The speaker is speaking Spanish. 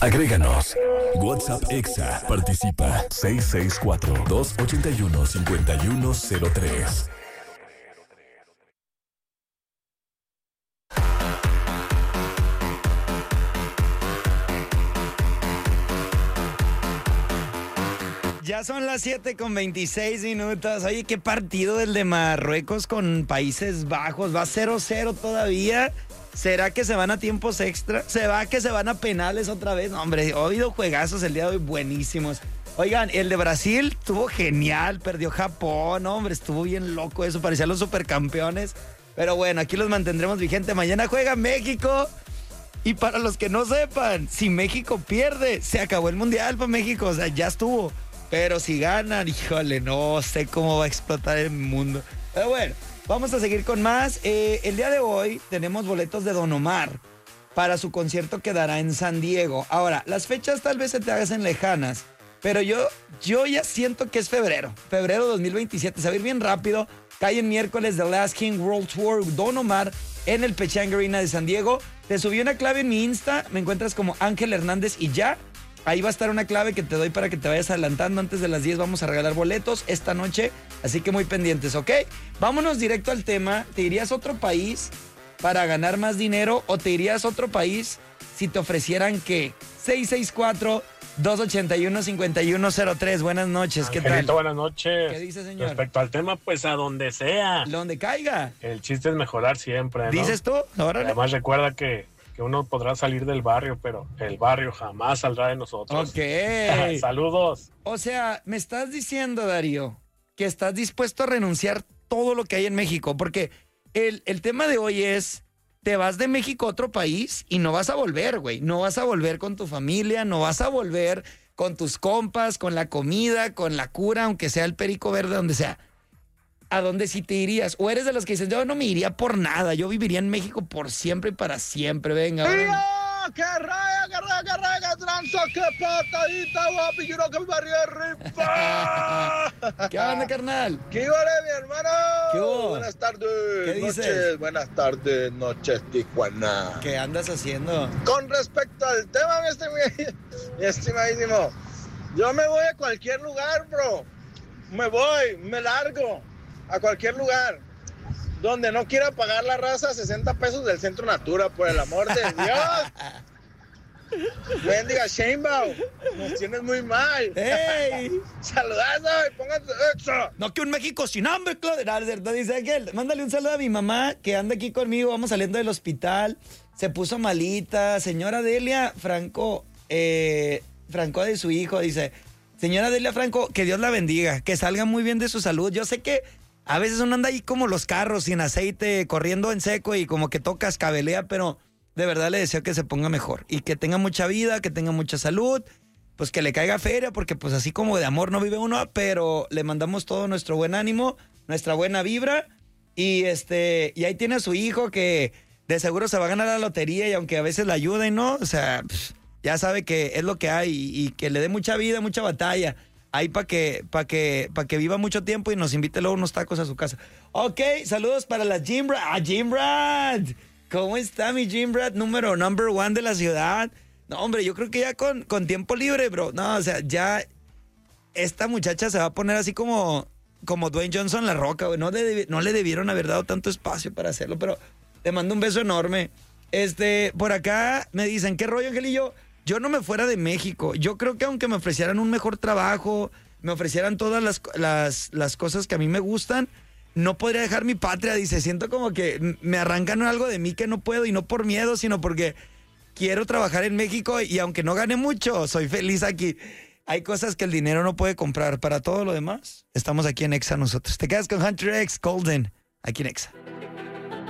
Agréganos. WhatsApp Exa. Participa. 664-281-5103. Ya son las 7:26. Oye, qué partido el de Marruecos con Países Bajos. Va 0-0 todavía. ¿Será que se van a tiempos extra? ¿Será que se van a penales otra vez? No, hombre, he oído juegazos el día de hoy buenísimos. Oigan, el de Brasil estuvo genial, perdió Japón, hombre, estuvo bien loco eso, parecían los supercampeones. Pero bueno, aquí los mantendremos vigentes. Mañana juega México. Y para los que no sepan, si México pierde, se acabó el Mundial para México, o sea, ya estuvo. Pero si ganan, híjole, no sé cómo va a explotar el mundo. Pero bueno, vamos a seguir con más. El día de hoy tenemos boletos de Don Omar para su concierto que dará en San Diego. Ahora, las fechas tal vez se te hagan lejanas, pero yo ya siento que es febrero 2027. Se va a ir bien rápido. Cae en miércoles The Last King World Tour Don Omar en el Pechanga Arena de San Diego. Te subí una clave en mi Insta, me encuentras como Ángel Hernández y ya. Ahí va a estar una clave que te doy para que te vayas adelantando. Antes de las 10 vamos a regalar boletos esta noche, así que muy pendientes, ¿ok? Vámonos directo al tema. ¿Te irías a otro país para ganar más dinero o te irías a otro país si te ofrecieran qué? 664-281-5103. Buenas noches, ¿qué Angelito, tal? buenas noches. ¿Qué dice, señor? Respecto al tema, pues a donde sea. Donde caiga. El chiste es mejorar siempre, ¿no? ¿Dices tú? Órale. Además recuerda que uno podrá salir del barrio, pero el barrio jamás saldrá de nosotros. Ok. Saludos. O sea, me estás diciendo, Darío, que estás dispuesto a renunciar todo lo que hay en México, porque el tema de hoy es, te vas de México a otro país y no vas a volver, güey. No vas a volver con tu familia, no vas a volver con tus compas, con la comida, con la cura, aunque sea el perico verde, donde sea. ¿A dónde sí te irías? ¿O eres de los que dicen, yo no me iría por nada, yo viviría en México por siempre y para siempre? Venga, ahora. ¡Qué raya, tranza, qué patadita, guapi! ¡Quiero que me barrio arriba! ¿Qué onda, carnal? ¿Qué vale, mi hermano? ¿Qué hubo? Buenas tardes. ¿Qué dices? Noches, buenas tardes, noches, Tijuana. ¿Qué andas haciendo? Con respecto al tema, mi estimadísimo, yo me voy a cualquier lugar, bro. Me largo a cualquier lugar donde no quiera pagar la raza 60 pesos del Centro Natura, por el amor de Dios. Bendiga Sheinbaum, nos tienes muy mal. ¡Ey! Saludazo y pónganse eso. No, que un México sin hambre, Claudio. No, cierto, dice aquel. Mándale un saludo a mi mamá que anda aquí conmigo. Vamos saliendo del hospital. Se puso malita. Señora Delia Franco, Franco de su hijo, dice: señora Delia Franco, que Dios la bendiga, que salga muy bien de su salud. Yo sé que a veces uno anda ahí como los carros, sin aceite, corriendo en seco y como que tocas cabelea, pero de verdad le deseo que se ponga mejor y que tenga mucha vida, que tenga mucha salud, pues que le caiga feria, porque pues así como de amor no vive uno, pero le mandamos todo nuestro buen ánimo, nuestra buena vibra y y ahí tiene a su hijo que de seguro se va a ganar la lotería y aunque a veces la ayuden, ¿no? O sea, ya sabe que es lo que hay y que le dé mucha vida, mucha batalla. Ahí para que viva mucho tiempo y nos invite luego unos tacos a su casa. Ok, saludos para la Jim Brad. ¡Ah, Jim Brad! ¿Cómo está mi Jim Brad? Number one de la ciudad. No, hombre, yo creo que ya con tiempo libre, bro. No, o sea, ya esta muchacha se va a poner así como Dwayne Johnson La Roca, güey. No le debieron haber dado tanto espacio para hacerlo, pero te mando un beso enorme. Por acá me dicen, ¿qué rollo, Angelillo? Yo no me fuera de México. Yo creo que aunque me ofrecieran un mejor trabajo, me ofrecieran todas las cosas que a mí me gustan, no podría dejar mi patria. Dice, siento como que me arrancan algo de mí que no puedo, y no por miedo, sino porque quiero trabajar en México y aunque no gane mucho, soy feliz aquí. Hay cosas que el dinero no puede comprar. Para todo lo demás, estamos aquí en Exa nosotros. Te quedas con Hunter X Golden, aquí en Exa.